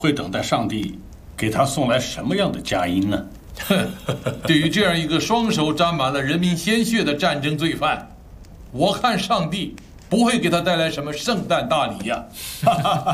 会等待上帝给他送来什么样的佳音呢？ 对于这样一个双手沾满了人民鲜血的战争罪犯，我看上帝不会给他带来什么圣诞大礼呀。